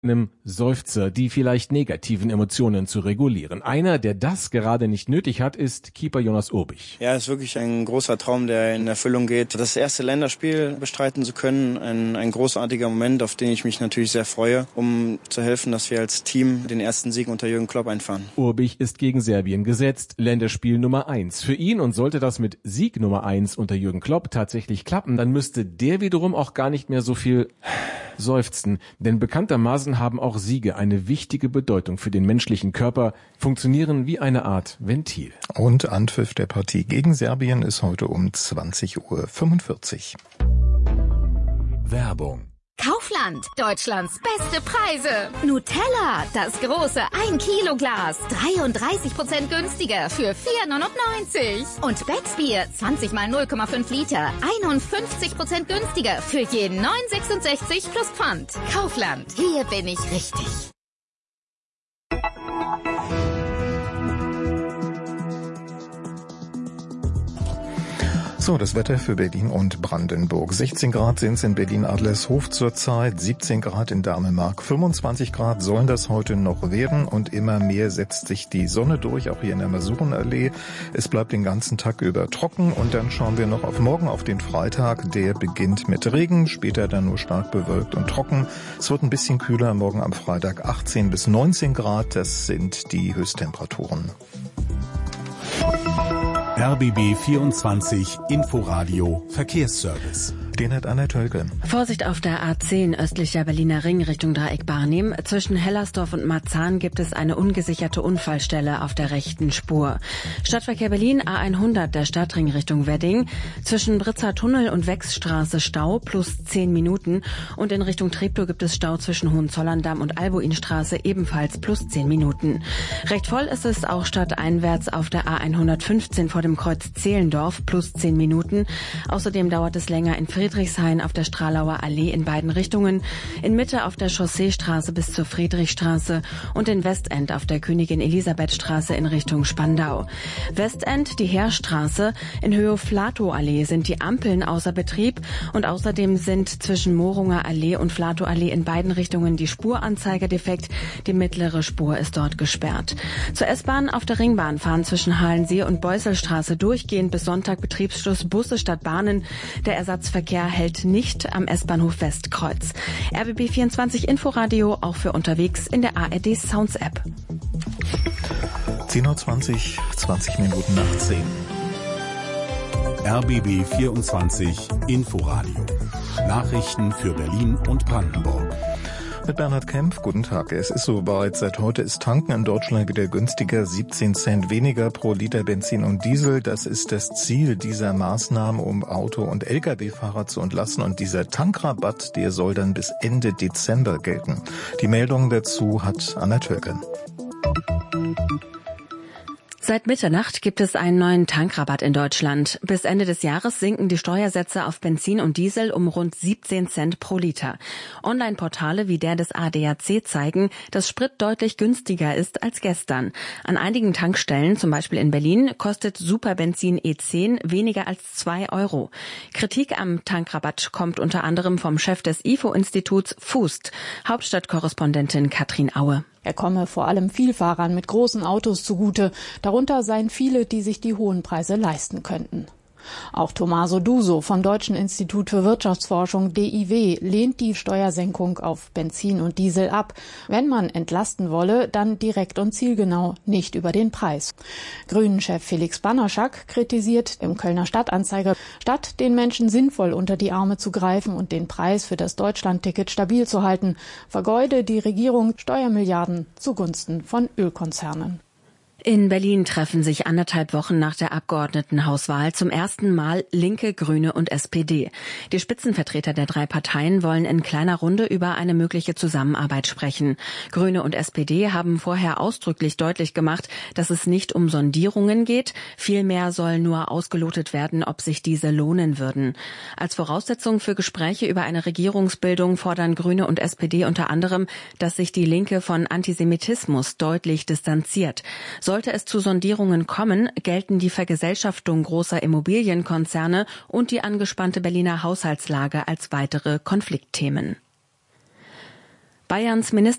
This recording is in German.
einem Seufzer die vielleicht negativen Emotionen zu regulieren. Einer, der das gerade nicht nötig hat, ist Keeper Jonas Urbich. Ja, es ist wirklich ein großer Traum, der in Erfüllung geht. Das erste Länderspiel bestreiten zu können, ein großartiger Moment, auf den ich mich natürlich sehr freue, um zu helfen, dass wir als Team den ersten Sieg unter Jürgen Klopp einfahren. Urbich ist gegen Serbien gesetzt, Länderspiel Nummer 1 für ihn, und sollte das mit Sieg Nummer 1 unter Jürgen Klopp tatsächlich klappen, dann müsste der wiederum auch gar nicht mehr so viel seufzen, denn bekanntermaßen haben auch Siege eine wichtige Bedeutung für den menschlichen Körper, funktionieren wie eine Art Ventil. Und Anpfiff der Partie gegen Serbien ist heute um 20:45 Uhr. Werbung. Kaufland, Deutschlands beste Preise. Nutella, das große 1-Kilo-Glas, 33% günstiger für 4,99. Und Becksbier, 20 mal 0,5 Liter, 51% günstiger für je 9,66 plus Pfand. Kaufland, hier bin ich richtig. So, das Wetter für Berlin und Brandenburg. 16 Grad sind es in Berlin-Adlershof zurzeit, 17 Grad in Dahlmark, 25 Grad sollen das heute noch werden und immer mehr setzt sich die Sonne durch, auch hier in der Masurenallee. Es bleibt den ganzen Tag über trocken und dann schauen wir noch auf morgen, auf den Freitag. Der beginnt mit Regen, später dann nur stark bewölkt und trocken. Es wird ein bisschen kühler, morgen am Freitag 18 bis 19 Grad, das sind die Höchsttemperaturen. RBB 24 Inforadio Verkehrsservice. Den hat Anna Tölke. Vorsicht auf der A10 östlicher Berliner Ring Richtung Dreieck Barnim. Zwischen Hellersdorf und Marzahn gibt es eine ungesicherte Unfallstelle auf der rechten Spur. Stadtverkehr Berlin A100 der Stadtring Richtung Wedding. Zwischen Britzer Tunnel und Wechsstraße Stau plus 10 Minuten. Und in Richtung Treptow gibt es Stau zwischen Hohenzollerndamm und Albuinstraße ebenfalls plus 10 Minuten. Recht voll ist es auch stadteinwärts auf der A115 vor dem Kreuz Zehlendorf plus 10 Minuten. Außerdem dauert es länger in Friedrichshain auf der Stralauer Allee in beiden Richtungen, in Mitte auf der Chausseestraße bis zur Friedrichstraße und in Westend auf der Königin-Elisabeth-Straße in Richtung Spandau. Westend, die Heerstraße, in Höhe Flatow-Allee sind die Ampeln außer Betrieb und außerdem sind zwischen Morunger Allee und Flatow-Allee in beiden Richtungen die Spuranzeiger defekt. Die mittlere Spur ist dort gesperrt. Zur S-Bahn auf der Ringbahn fahren zwischen Halensee und Beusselstraße durchgehend bis Sonntag Betriebsschluss Busse statt Bahnen. Der Ersatzverkehr hält nicht am S-Bahnhof Westkreuz. RBB 24 Inforadio auch für unterwegs in der ARD Sounds App. 10:20 Uhr, 20 Minuten nach 10. RBB 24 Inforadio. Nachrichten für Berlin und Brandenburg. Mit Bernhard Kempf, guten Tag. Es ist soweit. Seit heute ist Tanken in Deutschland wieder günstiger. 17 Cent weniger pro Liter Benzin und Diesel. Das ist das Ziel dieser Maßnahmen, um Auto- und Lkw-Fahrer zu entlasten. Und dieser Tankrabatt, der soll dann bis Ende Dezember gelten. Die Meldung dazu hat Anna Tölke. Seit Mitternacht gibt es einen neuen Tankrabatt in Deutschland. Bis Ende des Jahres sinken die Steuersätze auf Benzin und Diesel um rund 17 Cent pro Liter. Online-Portale wie der des ADAC zeigen, dass Sprit deutlich günstiger ist als gestern. An einigen Tankstellen, zum Beispiel in Berlin, kostet Superbenzin E10 weniger als 2 Euro. Kritik am Tankrabatt kommt unter anderem vom Chef des IFO-Instituts FUST, Hauptstadtkorrespondentin Katrin Aue. Er komme vor allem Vielfahrern mit großen Autos zugute. Darunter seien viele, die sich die hohen Preise leisten könnten. Auch Tommaso Duso vom Deutschen Institut für Wirtschaftsforschung DIW lehnt die Steuersenkung auf Benzin und Diesel ab. Wenn man entlasten wolle, dann direkt und zielgenau, nicht über den Preis. Grünen-Chef Felix Banaschak kritisiert im Kölner Stadtanzeiger, statt den Menschen sinnvoll unter die Arme zu greifen und den Preis für das Deutschlandticket stabil zu halten, vergeude die Regierung Steuermilliarden zugunsten von Ölkonzernen. In Berlin treffen sich 1,5 Wochen nach der Abgeordnetenhauswahl zum ersten Mal Linke, Grüne und SPD. Die Spitzenvertreter der 3 Parteien wollen in kleiner Runde über eine mögliche Zusammenarbeit sprechen. Grüne und SPD haben vorher ausdrücklich deutlich gemacht, dass es nicht um Sondierungen geht. Vielmehr soll nur ausgelotet werden, ob sich diese lohnen würden. Als Voraussetzung für Gespräche über eine Regierungsbildung fordern Grüne und SPD unter anderem, dass sich die Linke von Antisemitismus deutlich distanziert. Sollte es zu Sondierungen kommen, gelten die Vergesellschaftung großer Immobilienkonzerne und die angespannte Berliner Haushaltslage als weitere Konfliktthemen. Bayerns Minister